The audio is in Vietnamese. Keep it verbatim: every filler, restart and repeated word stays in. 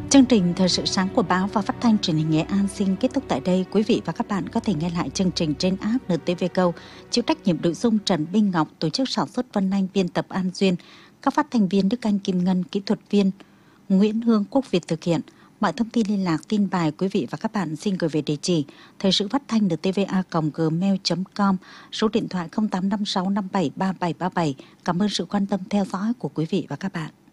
Chương trình Thời sự sáng của báo và phát thanh truyền hình Nghệ An xin kết thúc tại đây. Quý vị và các bạn có thể nghe lại chương trình trên app en tê vê Go. Chịu trách nhiệm nội dung Trần Minh Ngọc, tổ chức sản xuất Vân Anh, biên tập An Duyên, các phát thanh viên Đức Anh, Kim Ngân, kỹ thuật viên Nguyễn Hương, Quốc Việt thực hiện. Mọi thông tin liên lạc, tin bài quý vị và các bạn xin gửi về địa chỉ thời sự phát thanh en tê vê a còng gmail chấm com, số điện thoại không tám năm sáu năm bảy ba bảy ba bảy. Cảm ơn sự quan tâm theo dõi của quý vị và các bạn.